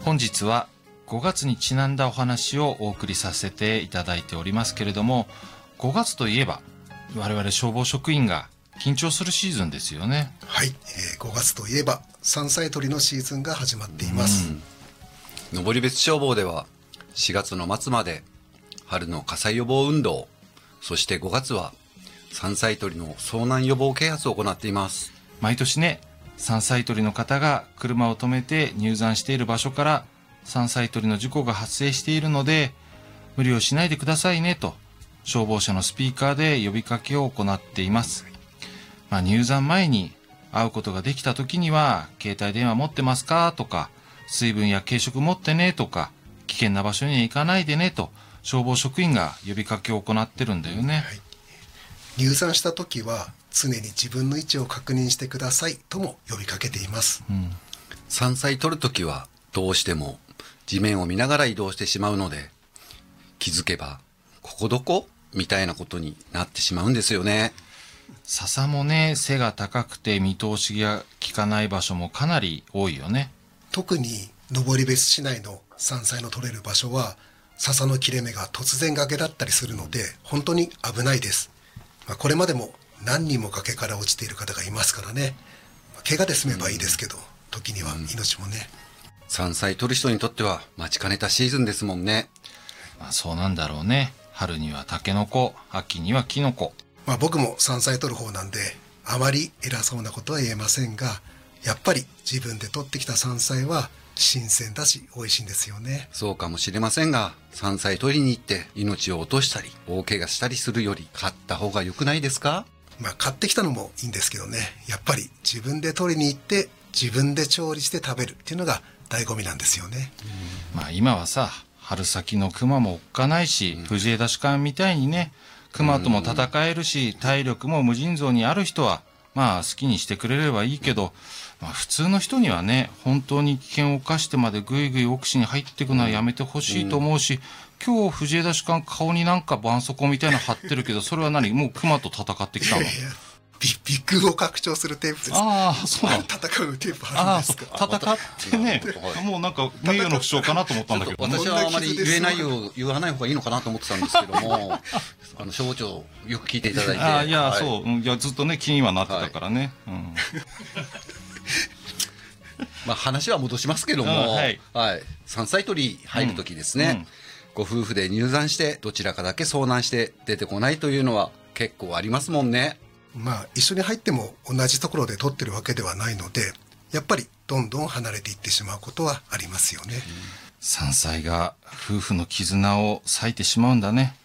本日は5月にちなんだお話をお送りさせていただいておりますけれども、5月といえば我々消防職員が緊張するシーズンですよね。 はい、5月といえば山菜採りのシーズンが始まっています。 登別消防では4月の末まで春の火災予防運動、そして5月は山菜採りの遭難予防啓発を行っています。 毎年ね、山菜採りの方が車を止めて入山している場所から山菜採りの事故が発生しているので、無理をしないでくださいねと消防車のスピーカーで呼びかけを行っています。入山前に会うことができた時には、携帯電話持ってますかとか、水分や軽食持ってねとか、危険な場所には行かないでねと消防職員が呼びかけを行ってるんだよね。 はい、入山した時は常に自分の位置を確認してくださいとも呼びかけています。 山菜採る時はどうしても地面を見ながら移動してしまうので、気づけばここどこみたいなことになってしまうんですよね。 笹もね、背が高くて見通しが効かない場所もかなり多いよね。 特に登別市内の山菜の採れる場所は笹の切れ目が突然崖だったりするので本当に危ないです。これまでも何人も崖から落ちている方がいますからね。怪我で済めばいいですけど、時には命もね。 山菜採る人にとっては待ちかねたシーズンですもんね。 そうなんだろうね。春にはタケノコ、秋にはキノコ。 僕も山菜採る方なんであまり偉そうなことは言えませんが、やっぱり自分で採ってきた山菜は新鮮だし美味しいんですよね。 そうかもしれませんが、山菜採りに行って命を落としたり大怪我したりするより買った方が良くないですか？ 買ってきたのもいいんですけどね、やっぱり自分で採りに行って自分で調理して食べるっていうのが醍醐味なんですよね。 今はさ、春先の熊もおっかないし、藤枝主幹みたいにね、熊とも戦えるし、体力も無尽蔵にある人は好きにしてくれればいいけど、普通の人にはね、本当に危険を冒してまでぐいぐい奥地に入っていくのはやめてほしいと思うし、今日藤枝主幹顔になんか絆創膏みたいなの貼ってるけど、それは何？もう熊と戦ってきたの？ ビッグを拡張するテープです。 そうなの。 戦うテープあるんですか？ 戦ってね、もうなんか名誉の負傷かなと思ったんだけど、 私はあまり言わない方がいいのかなと思ってたんですけども消防長よく聞いていただいて、 ずっとね気にはなってたからね。 話は戻しますけども、山菜採り入る時ですね、ご夫婦で入山してどちらかだけ遭難して出てこないというのは結構ありますもんね。 一緒に入っても同じところで採ってるわけではないので、やっぱりどんどん離れていってしまうことはありますよね。 山菜が夫婦の絆を裂いてしまうんだね。